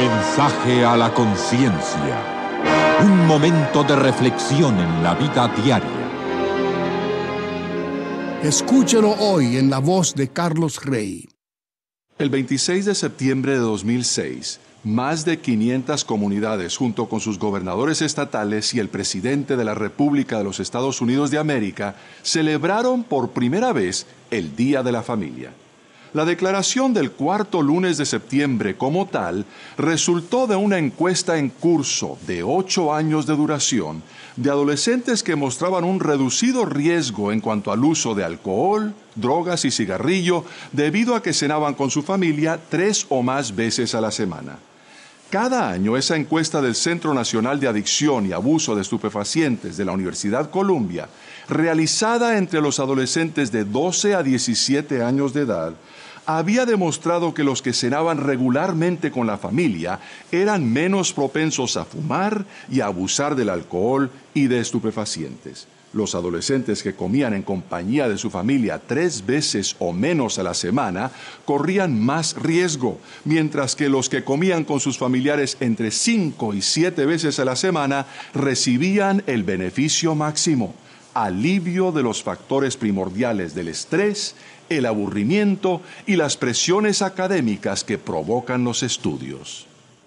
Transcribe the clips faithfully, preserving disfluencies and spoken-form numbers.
Mensaje a la conciencia. Un momento de reflexión en la vida diaria. Escúchelo hoy en la voz de Carlos Rey. El veintiséis de septiembre de dos mil seis, más de quinientas comunidades, junto con sus gobernadores estatales y el presidente de la República de los Estados Unidos de América, celebraron por primera vez el Día de la Familia. La declaración del cuarto lunes de septiembre como tal resultó de una encuesta en curso de ocho años de duración de adolescentes que mostraban un reducido riesgo en cuanto al uso de alcohol, drogas y cigarrillo debido a que cenaban con su familia tres o más veces a la semana. Cada año esa encuesta del Centro Nacional de Adicción y Abuso de Estupefacientes de la Universidad Columbia, realizada entre los adolescentes de doce a diecisiete años de edad, había demostrado que los que cenaban regularmente con la familia eran menos propensos a fumar y a abusar del alcohol y de estupefacientes. Los adolescentes que comían en compañía de su familia tres veces o menos a la semana corrían más riesgo, mientras que los que comían con sus familiares entre cinco y siete veces a la semana recibían el beneficio máximo: alivio de los factores primordiales del estrés, el aburrimiento y las presiones académicas que provocan los estudios.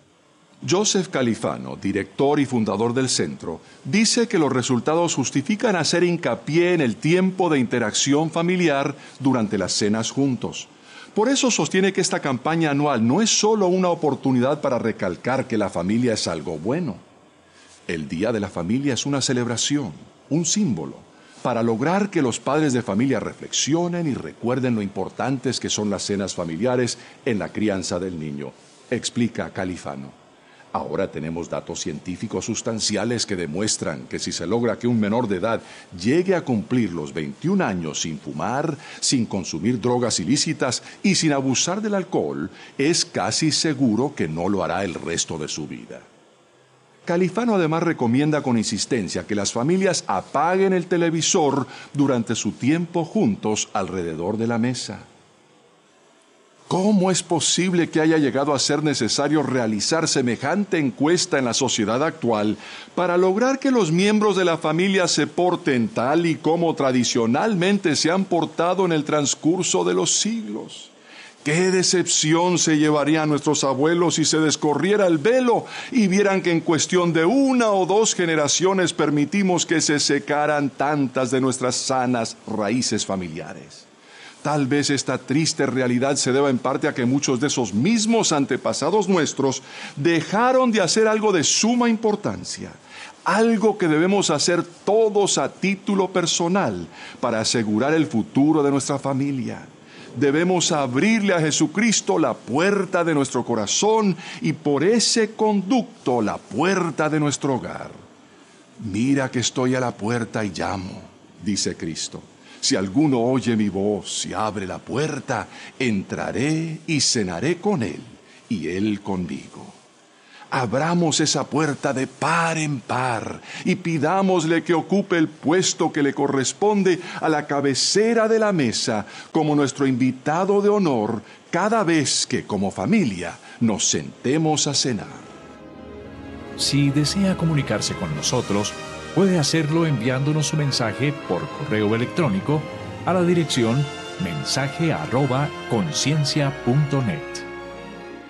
Joseph Califano, director y fundador del centro, dice que los resultados justifican hacer hincapié en el tiempo de interacción familiar durante las cenas juntos. Por eso sostiene que esta campaña anual no es solo una oportunidad para recalcar que la familia es algo bueno. El Día de la Familia es una celebración, un símbolo, para lograr que los padres de familia reflexionen y recuerden lo importantes que son las cenas familiares en la crianza del niño, explica Califano. Ahora tenemos datos científicos sustanciales que demuestran que si se logra que un menor de edad llegue a cumplir los veintiún años sin fumar, sin consumir drogas ilícitas y sin abusar del alcohol, es casi seguro que no lo hará el resto de su vida. Califano además recomienda con insistencia que las familias apaguen el televisor durante su tiempo juntos alrededor de la mesa. ¿Cómo es posible que haya llegado a ser necesario realizar semejante encuesta en la sociedad actual para lograr que los miembros de la familia se porten tal y como tradicionalmente se han portado en el transcurso de los siglos? ¡Qué decepción se llevarían nuestros abuelos si se descorriera el velo y vieran que en cuestión de una o dos generaciones permitimos que se secaran tantas de nuestras sanas raíces familiares! Tal vez esta triste realidad se deba en parte a que muchos de esos mismos antepasados nuestros dejaron de hacer algo de suma importancia, algo que debemos hacer todos a título personal para asegurar el futuro de nuestra familia. Debemos abrirle a Jesucristo la puerta de nuestro corazón y por ese conducto la puerta de nuestro hogar. Mira que estoy a la puerta y llamo, dice Cristo. Si alguno oye mi voz y abre la puerta, entraré y cenaré con él y él conmigo. Abramos esa puerta de par en par y pidámosle que ocupe el puesto que le corresponde a la cabecera de la mesa como nuestro invitado de honor cada vez que como familia nos sentemos a cenar. Si desea comunicarse con nosotros, puede hacerlo enviándonos su mensaje por correo electrónico a la dirección mensaje arroba conciencia punto net.